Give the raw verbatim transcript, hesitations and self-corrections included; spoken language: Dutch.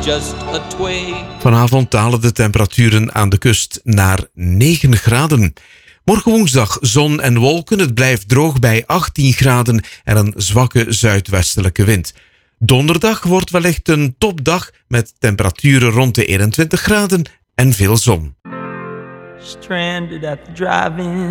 just a twig. Vanavond dalen de temperaturen aan de kust naar negen graden. Morgen woensdag zon en wolken. Het blijft droog bij achttien graden en een zwakke zuidwestelijke wind. Donderdag wordt wellicht een topdag met temperaturen rond de eenentwintig graden en veel zon. Stranded at the drive-in.